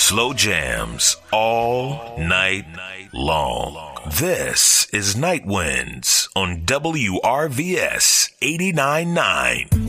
Slow jams all night long. This is Night Winds on WRVS 89.9.